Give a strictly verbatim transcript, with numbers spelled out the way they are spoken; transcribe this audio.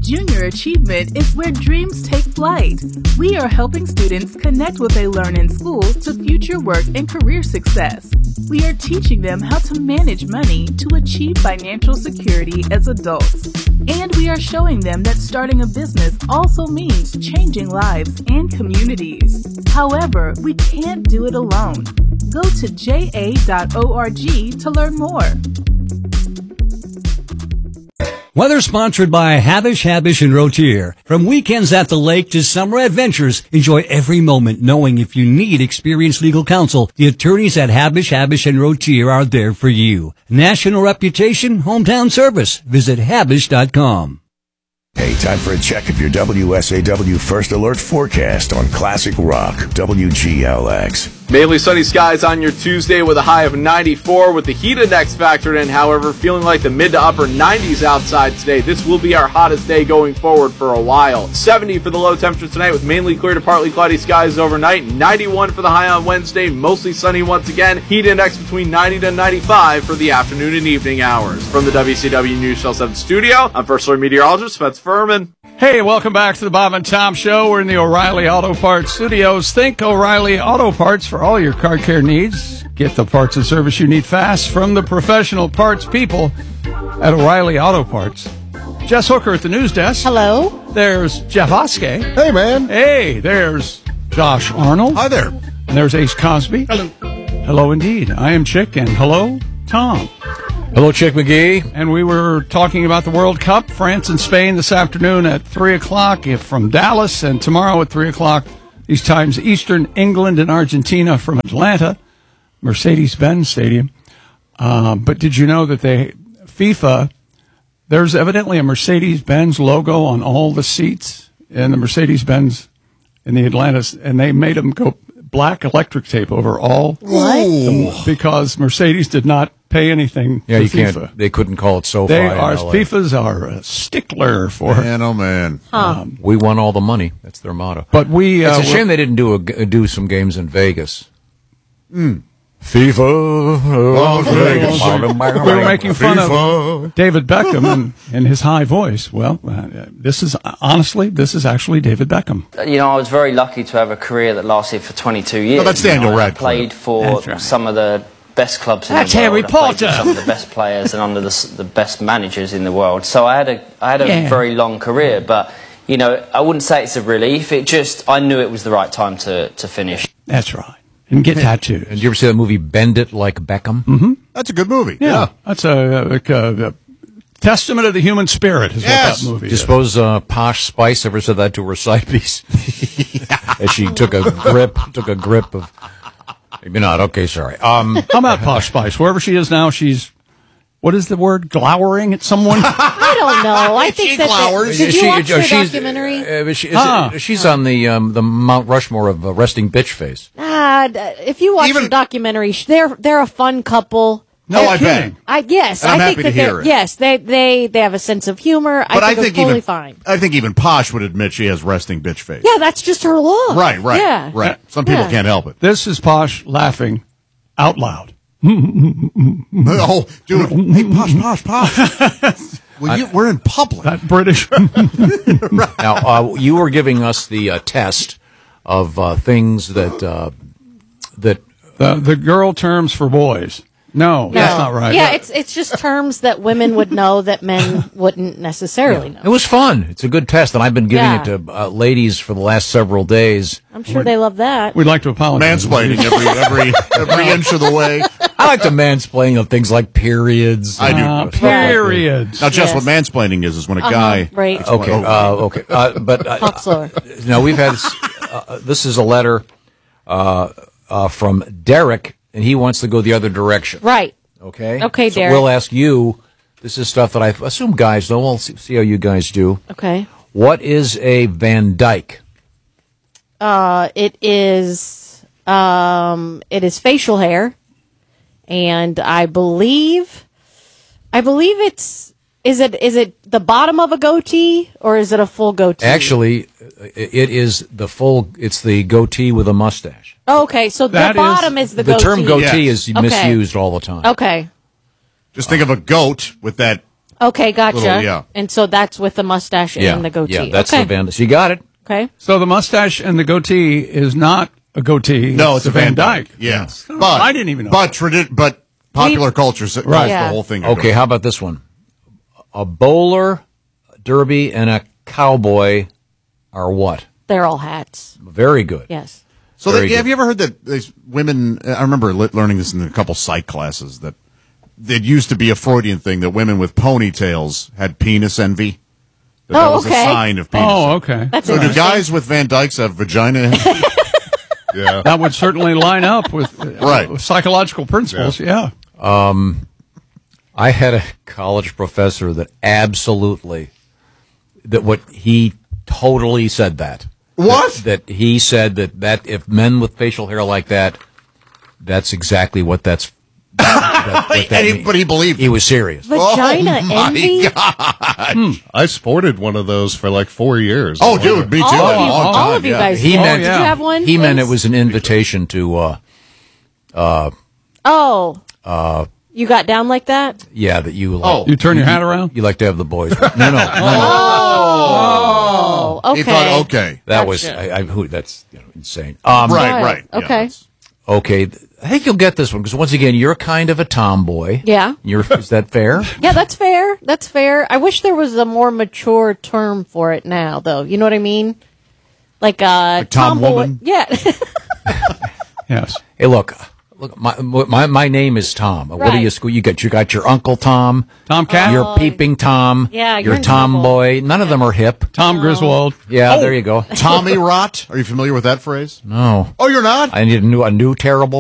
Junior achievement is where dreams take flight. We are helping students connect what they learn in school to future work and career success. We are teaching them how to manage money to achieve financial security as adults. And we are showing them that starting a business also means changing lives and communities. However, we can't do it alone. Go to j a dot org to learn more. Weather sponsored by Habish, Habish, and Rotier. From weekends at the lake to summer adventures, enjoy every moment knowing if you need experienced legal counsel, the attorneys at Habish, Habish, and Rotier are there for you. National reputation, hometown service. Visit habish dot com. Hey, time for a check of your W S A W First Alert forecast on Classic Rock, W G L X. Mainly sunny skies on your Tuesday with a high of ninety-four with the heat index factored in, however, feeling like the mid to upper nineties outside today. This will be our hottest day going forward for a while. seventy for the low temperature tonight with mainly clear to partly cloudy skies overnight. ninety-one for the high on Wednesday, mostly sunny once again. Heat index between ninety to ninety-five for the afternoon and evening hours. From the W C W News Channel seven studio, I'm First Alert meteorologist Spencer Furman. Hey, welcome back to the Bob and Tom Show. We're in the O'Reilly Auto Parts studios. Think O'Reilly Auto Parts for all your car care needs. Get the parts and service you need fast from the professional parts people at O'Reilly Auto Parts. Jess Hooker at the news desk. Hello. There's Jeff Oskey. Hey, man. Hey, there's Josh Arnold. Hi there. And there's Ace Cosby. Hello. Hello indeed. I am Chick, and hello, Tom. Hello, Chick McGee. And we were talking about the World Cup, France and Spain this afternoon at three o'clock from Dallas, and tomorrow at three o'clock, these times Eastern, England and Argentina from Atlanta, Mercedes-Benz Stadium. Uh, but did you know that they, FIFA, there's evidently a Mercedes-Benz logo on all the seats in the Mercedes-Benz in the Atlanta, and they made them go black electric tape over all. What? Because Mercedes did not pay anything Yeah, to you FIFA. can't. They couldn't call it SoFi. They in are, L A. FIFA's are a stickler for Man, oh, man. Huh. We won all the money. That's their motto. But we, It's uh, a shame they didn't do a, do some games in Vegas. Mm. FIFA. Oh, Vegas. we were making fun FIFA. of David Beckham and, and his high voice. Well, uh, this is, honestly, this is actually David Beckham. You know, I was very lucky to have a career that lasted for twenty-two years. Oh, that's Daniel You know, I Radcliffe. played for That's right. some of the best clubs in That's the world. Harry I played Potter. with some of the best players and under the, s- the best managers in the world. So I had a, I had a Yeah. very long career, but, you know, I wouldn't say it's a relief. It just, I knew it was the right time to, to finish. That's right. And get tattoos. And did you ever see that movie Bend It Like Beckham? Mm-hmm. That's a good movie. Yeah. Yeah. That's a, a, a testament of the human spirit is Yes. what that movie Do you is. suppose uh, Posh Spice ever said that to her side piece? As she took a grip, took a grip of... Maybe not. Okay, sorry. Um, How about Posh Spice? Wherever she is now, she's, what is the word, glowering at someone? I don't know. I think that. The, did you she- watch uh, the she's- documentary? uh, she- is Ah. it- she's on the um, the Mount Rushmore of uh, resting bitch face. Ah, d- if you watch Even- the documentary, sh- they're they're a fun couple. No, You're I kidding. bet. I yes, And I'm I happy think to that they're hear it. yes, they they they have a sense of humor. But I I think, think they're totally even fine. I think even Posh would admit she has resting bitch face. Yeah, that's just her look. Right, right, Yeah, right. Some people Yeah. can't help it. This is Posh laughing out loud. Oh, dude. Hey, Posh, Posh, Posh. Well, you, we're in public. That British. Now, uh, you were giving us the uh, test of uh, things that uh, that the, the girl terms for boys. No, No. that's not right. Yeah, it's it's just terms that women would know that men wouldn't necessarily it know. was fun. It's a good test, and I've been giving Yeah. it to uh, ladies for the last several days. I'm sure they love that. We'd like to apologize. Mansplaining every every every inch of the way. I like the mansplaining of things like periods. I do. Uh, periods. Now, Jess, Yes. what mansplaining is is when a Uh-huh, guy. right. Okay, uh, okay, uh, but uh, Talk slower. no, we've had. Uh, this is a letter uh, uh, from Derek, and he wants to go the other direction. Right. Okay. Okay, so Derek. we'll ask you. This is stuff that I assume guys know. We'll see, see how you guys do. Okay. What is a Van Dyke? Uh, it is um, it is facial hair, and I believe, I believe it's is it is it the bottom of a goatee or is it a full goatee? Actually, it is the full. It's the goatee with a mustache. Oh, okay, so That the is- bottom is, the The goatee. term goatee Yes. is Okay. misused all the time. Okay. Just think of a goat with that Okay, gotcha. Little, yeah. And so that's with the mustache Yeah, and the goatee. yeah, that's okay. the Van. So you got it. Okay. So the mustache and the goatee is not a goatee. No, it's a Van Dyke. Dyke. Yes. Yeah. But I didn't even know. But tradi- but popular culture calls Right. Yeah. the whole thing. a Okay, goatee. how about this one? A bowler, derby, and a cowboy are what? They're all hats. Very good. Yes. So Very they, have good. you ever heard that these women? I remember li- learning this in a couple psych classes that it used to be a Freudian thing that women with ponytails had penis envy. That, that Oh, was okay. a sign of penis. Oh, okay. That's So do interesting. guys with Van Dykes have vagina envy? Yeah. That would certainly line up with, uh, Right. with psychological principles. Yeah. I had a college professor that absolutely, that what he totally said that. What? That, that he said that, that if men with facial hair like that, that's exactly what that's. That, what that And he- means. but he believed He was serious. Vagina Oh, my envy? God. I sported one of those for like four years. Oh, dude, me too. All of A you, long all time, of you yeah. guys. He did. meant- Did you have one? He meant it Vince? was an invitation to, uh, Oh. Uh, you got down like that? yeah, that you. Like, Oh. You turn your hat around? You like to have the boys. No, no, no, no. Oh. Okay. He thought, okay. That was Gotcha. I, I, who, that's you know, insane. Um, Right, Right. right. Yeah, Okay. that's- Okay, I think you'll get this one because once again, you're kind of a tomboy. Yeah. You're. Is that fair? Yeah, that's fair. That's fair. I wish there was a more mature term for it now, though. You know what I mean? Like, uh, Like Tom tomboy- Woman? Yeah. Yes. Hey, look, look. My my my name is Tom. What do Right. you school? You got you got your Uncle Tom. Tomcat? You're peeping Tom. Yeah, You're you're in trouble. tomboy. None of them are hip. Tom Griswold. Yeah, there you go. Tommy rot. Are you familiar with that phrase? No, Oh, you're not? I need a new a new terrible